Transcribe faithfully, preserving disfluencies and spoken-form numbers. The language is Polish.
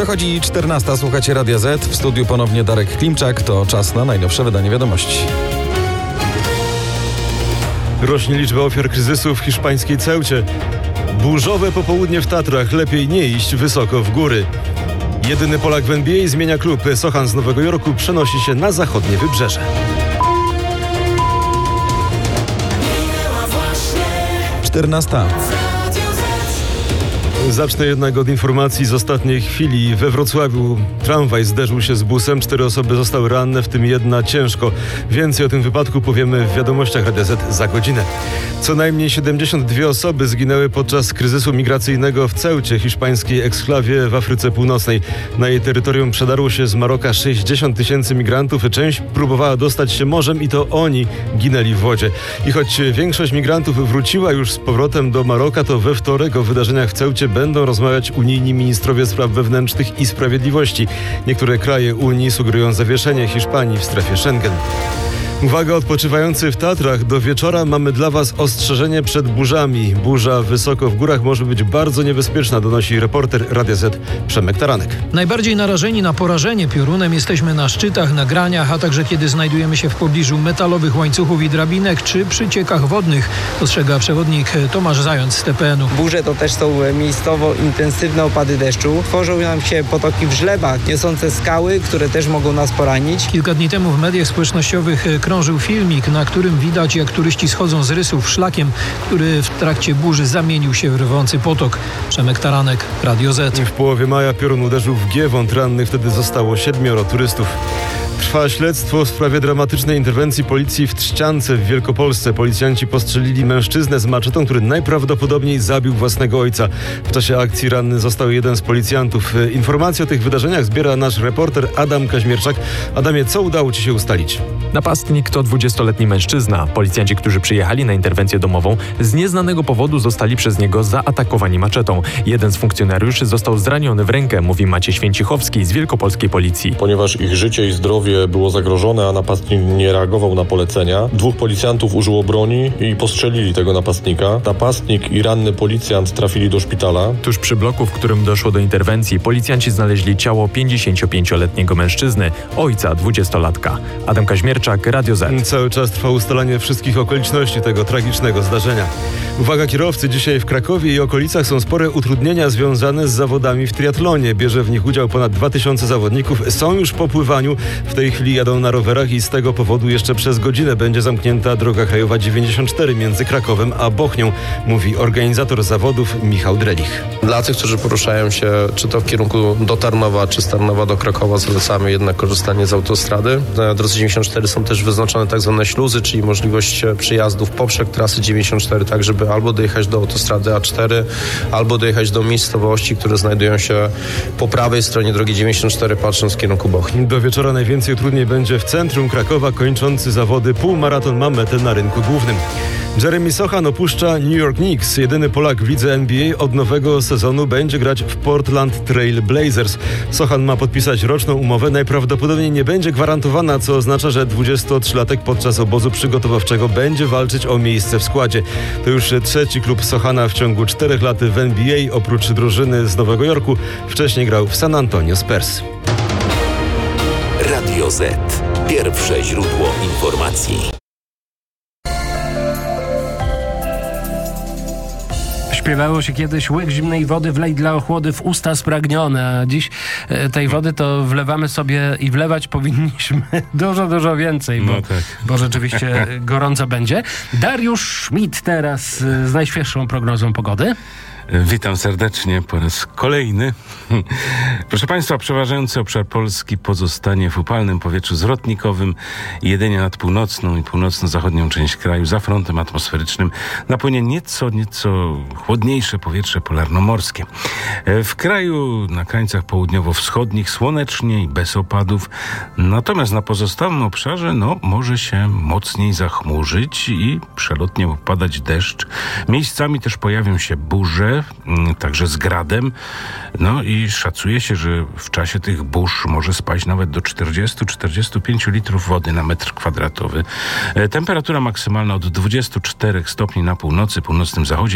Dochodzi czternasta, słuchacie Radia Z. W studiu ponownie Darek Klimczak. To czas na najnowsze wydanie wiadomości. Rośnie liczba ofiar kryzysu w hiszpańskiej Ceucie. Burzowe popołudnie w Tatrach. Lepiej nie iść wysoko w góry. Jedyny Polak w N B A zmienia klub. Sochan z Nowego Jorku przenosi się na zachodnie wybrzeże. czternasta. Zacznę jednak od informacji z ostatniej chwili. We Wrocławiu tramwaj zderzył się z busem. Cztery osoby zostały ranne, w tym jedna ciężko. Więcej o tym wypadku powiemy w wiadomościach Radia Z za godzinę. Co najmniej siedemdziesiąt dwie osoby zginęły podczas kryzysu migracyjnego w Ceucie, hiszpańskiej eksklawie w Afryce Północnej. Na jej terytorium przedarło się z Maroka sześćdziesiąt tysięcy migrantów. Część próbowała dostać się morzem i to oni ginęli w wodzie. I choć większość migrantów wróciła już z powrotem do Maroka, to we wtorek o wydarzeniach w Ceucie będą rozmawiać unijni ministrowie spraw wewnętrznych i sprawiedliwości. Niektóre kraje Unii sugerują zawieszenie Hiszpanii w strefie Schengen. Uwaga, odpoczywający w Tatrach, do wieczora mamy dla Was ostrzeżenie przed burzami. Burza wysoko w górach może być bardzo niebezpieczna, donosi reporter Radia Z Przemek Taranek. Najbardziej narażeni na porażenie piorunem jesteśmy na szczytach, na graniach, a także kiedy znajdujemy się w pobliżu metalowych łańcuchów i drabinek czy przy ciekach wodnych, ostrzega przewodnik Tomasz Zając z T P N u. Burze to też są miejscowo intensywne opady deszczu. Tworzą nam się potoki w żlebach, niosące skały, które też mogą nas poranić. Kilka dni temu w mediach społecznościowych krążył filmik, na którym widać, jak turyści schodzą z rysów szlakiem, który w trakcie burzy zamienił się w rwący potok. Przemek Taranek, Radio Z. W połowie maja piorun uderzył w Giewont. Rannych wtedy zostało siedmioro turystów. Trwa śledztwo w sprawie dramatycznej interwencji policji w Trzciance w Wielkopolsce. Policjanci postrzelili mężczyznę z maczetą, który najprawdopodobniej zabił własnego ojca. W czasie akcji ranny został jeden z policjantów. Informacje o tych wydarzeniach zbiera nasz reporter Adam Kaźmierczak. Adamie, co udało Ci się ustalić? Napastnik to dwudziestoletni mężczyzna. Policjanci, którzy przyjechali na interwencję domową, z nieznanego powodu zostali przez niego zaatakowani maczetą. Jeden z funkcjonariuszy został zraniony w rękę, mówi Maciej Święcichowski z Wielkopolskiej Policji. Ponieważ ich życie i zdrowie było zagrożone, a napastnik nie reagował na polecenia, dwóch policjantów użyło broni i postrzelili tego napastnika. Napastnik i ranny policjant trafili do szpitala. Tuż przy bloku, w którym doszło do interwencji, policjanci znaleźli ciało pięćdziesięciopięcioletniego mężczyzny, ojca dwudziestolatka. Adam Kaźmierczak, Radio Z. Cały czas trwa ustalanie wszystkich okoliczności tego tragicznego zdarzenia. Uwaga kierowcy, dzisiaj w Krakowie i okolicach są spore utrudnienia związane z zawodami w triatlonie. Bierze w nich udział ponad dwa tysiące zawodników. Są już po pływaniu. W tej chwili jadą na rowerach i z tego powodu jeszcze przez godzinę będzie zamknięta droga krajowa dziewięćdziesiąt cztery między Krakowem a Bochnią, mówi organizator zawodów Michał Drelich. Dla tych, którzy poruszają się czy to w kierunku do Tarnowa, czy z Tarnowa do Krakowa, zalecamy jednak korzystanie z autostrady. Na drodze dziewięćdziesiąt cztery są też wyznaczone tak zwane śluzy, czyli możliwość przyjazdów poprzek trasy dziewięćdziesiąt cztery, tak żeby albo dojechać do autostrady A cztery, albo dojechać do miejscowości, które znajdują się po prawej stronie drogi dziewięćdziesiąt cztery, patrząc w kierunku Bochni. Do wieczora najwięcej utrudnień będzie w centrum Krakowa. Kończący zawody półmaraton ma metę na rynku głównym. Jeremy Sochan opuszcza New York Knicks. Jedyny Polak w lidze N B A od nowego sezonu będzie grać w Portland Trail Blazers. Sochan ma podpisać roczną umowę. Najprawdopodobniej nie będzie gwarantowana, co oznacza, że dwudziestotrzylatek podczas obozu przygotowawczego będzie walczyć o miejsce w składzie. To już trzeci klub Sochana w ciągu czterech lat w N B A. Oprócz drużyny z Nowego Jorku wcześniej grał w San Antonio Spurs. Radio Z. Pierwsze źródło informacji. Śpiewało się kiedyś: łyk zimnej wody wlej dla ochłody w usta spragnione, a dziś e, tej wody to wlewamy sobie i wlewać powinniśmy dużo, dużo więcej, bo, no tak. bo rzeczywiście gorąco będzie. Dariusz Schmidt teraz e, z najświeższą prognozą pogody. Witam serdecznie po raz kolejny. Proszę Państwa, przeważający obszar Polski pozostanie w upalnym powietrzu zwrotnikowym. Jedynie nad północną i północno-zachodnią część kraju za frontem atmosferycznym napłynie nieco, nieco chłodniejsze powietrze polarnomorskie. W kraju na krańcach południowo-wschodnich słonecznie i bez opadów. Natomiast na pozostałym obszarze no, może się mocniej zachmurzyć i przelotnie upadać deszcz. Miejscami też pojawią się burze, także z gradem. No i szacuje się, że w czasie tych burz może spaść nawet do czterdzieści do czterdziestu pięciu litrów wody na metr kwadratowy. Temperatura maksymalna od dwudziestu czterech stopni na północy, północnym zachodzie